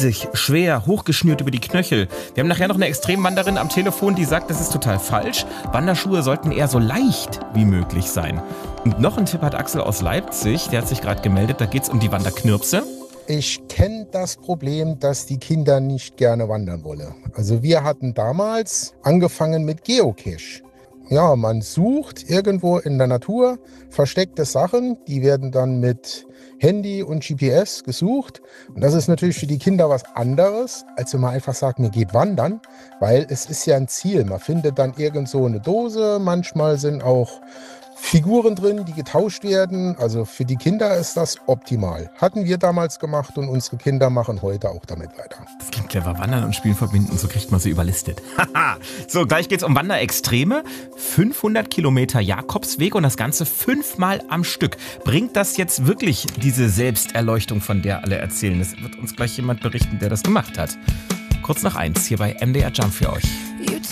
riesig, schwer, hochgeschnürt über die Knöchel. Wir haben nachher noch eine Extremwanderin am Telefon, die sagt, das ist total falsch. Wanderschuhe sollten eher so leicht wie möglich sein. Und noch einen Tipp hat Axel aus Leipzig, der hat sich gerade gemeldet, da geht es um die Wanderknirpse. Ich kenne das Problem, dass die Kinder nicht gerne wandern wollen. Also wir hatten damals angefangen mit Geocache. Ja, man sucht irgendwo in der Natur versteckte Sachen, die werden dann mit Handy und GPS gesucht. Und das ist natürlich für die Kinder was anderes, als wenn man einfach sagt, man geht wandern, weil es ist ja ein Ziel. Man findet dann irgend so eine Dose, manchmal sind auch Figuren drin, die getauscht werden. Also für die Kinder ist das optimal. Hatten wir damals gemacht und unsere Kinder machen heute auch damit weiter. Das klingt clever. Wandern und Spielen verbinden, so kriegt man sie überlistet. Haha. So, gleich geht's um Wanderextreme. 500 Kilometer Jakobsweg und das Ganze 5-mal am Stück. Bringt das jetzt wirklich diese Selbsterleuchtung, von der alle erzählen? Das wird uns gleich jemand berichten, der das gemacht hat. Kurz nach 1 hier bei MDR Jump für euch.